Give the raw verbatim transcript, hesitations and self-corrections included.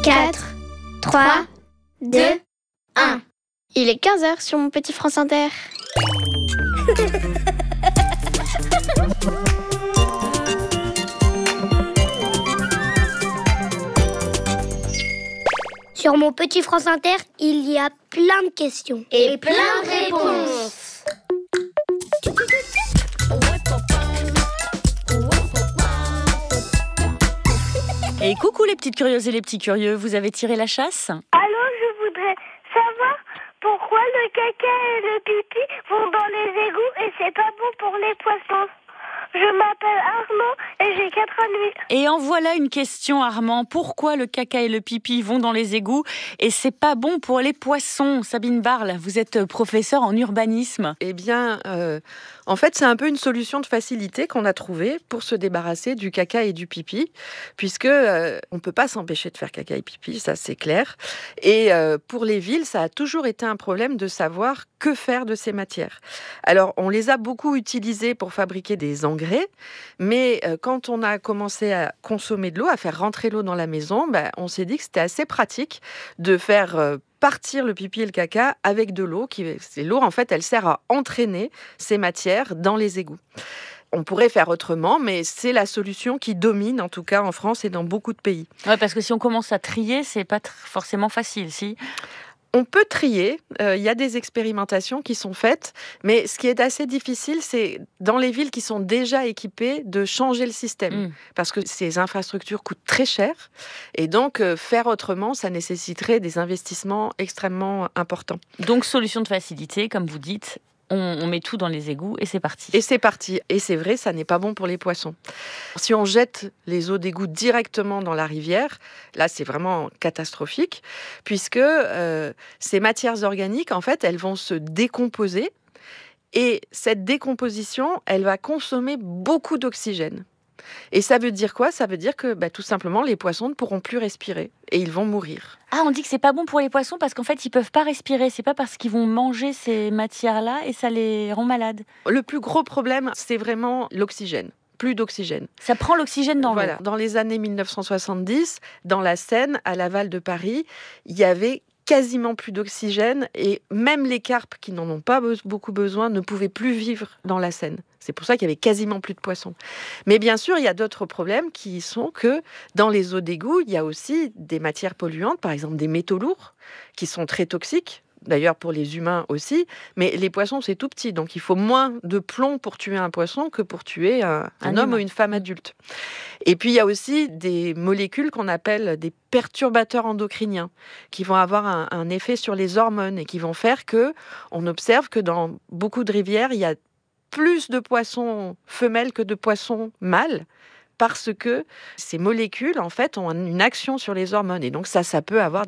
quatre, trois, deux, un. Il est quinze heures sur mon petit France Inter. Sur mon petit France Inter, il y a plein de questions. Et plein de réponses. Et coucou les petites curieuses et les petits curieux, vous avez tiré la chasse ? Allô, je voudrais savoir pourquoi le caca et le pipi vont dans les égouts et c'est pas bon pour les poissons. Je m'appelle Armand et j'ai quatre ans et demi. Et en voilà une question, Armand. Pourquoi le caca et le pipi vont dans les égouts et c'est pas bon pour les poissons ? Sabine Barle, vous êtes professeure en urbanisme. Eh bien, euh, en fait, c'est un peu une solution de facilité qu'on a trouvée pour se débarrasser du caca et du pipi, puisque euh, on peut pas s'empêcher de faire caca et pipi, ça c'est clair. Et euh, pour les villes, ça a toujours été un problème de savoir que faire de ces matières. Alors, on les a beaucoup utilisées pour fabriquer des engrais, mais euh, quand on a commencé à consommer de l'eau, à faire rentrer l'eau dans la maison, ben, on s'est dit que c'était assez pratique de faire euh, partir le pipi et le caca avec de l'eau. Qui, c'est l'eau, en fait, elle sert à entraîner ces matières dans les égouts. On pourrait faire autrement, mais c'est la solution qui domine, en tout cas en France et dans beaucoup de pays. Ouais, parce que si on commence à trier, c'est pas tr- forcément facile, si. On peut trier, il euh, y a des expérimentations qui sont faites, mais ce qui est assez difficile, c'est dans les villes qui sont déjà équipées de changer le système, mmh. parce que ces infrastructures coûtent très cher, et donc euh, faire autrement, ça nécessiterait des investissements extrêmement importants. Donc solution de facilité, comme vous dites, on, on met tout dans les égouts et c'est parti. Et c'est parti, et c'est vrai, ça n'est pas bon pour les poissons. Si on jette les eaux d'égout directement dans la rivière, là c'est vraiment catastrophique, puisque euh, ces matières organiques, en fait, elles vont se décomposer, et cette décomposition, elle va consommer beaucoup d'oxygène. Et ça veut dire quoi ? Ça veut dire que bah, tout simplement, les poissons ne pourront plus respirer et ils vont mourir. Ah, on dit que c'est pas bon pour les poissons parce qu'en fait, ils peuvent pas respirer. C'est pas parce qu'ils vont manger ces matières-là et ça les rend malades. Le plus gros problème, c'est vraiment l'oxygène. Plus d'oxygène. Ça prend l'oxygène dans voilà. l'eau. Dans les années dix-neuf cent soixante-dix, dans la Seine, à l'aval de Paris, il y avait quasiment plus d'oxygène et même les carpes qui n'en ont pas beaucoup besoin ne pouvaient plus vivre dans la Seine. C'est pour ça qu'il y avait quasiment plus de poissons. Mais bien sûr, il y a d'autres problèmes qui sont que dans les eaux d'égout, il y a aussi des matières polluantes, par exemple des métaux lourds qui sont très toxiques. D'ailleurs pour les humains aussi, mais les poissons c'est tout petit, donc il faut moins de plomb pour tuer un poisson que pour tuer un, un, un homme ou une femme adulte. Et puis il y a aussi des molécules qu'on appelle des perturbateurs endocriniens, qui vont avoir un, un effet sur les hormones et qui vont faire que on observe que dans beaucoup de rivières, il y a plus de poissons femelles que de poissons mâles, parce que ces molécules en fait ont une action sur les hormones et donc ça, ça peut avoir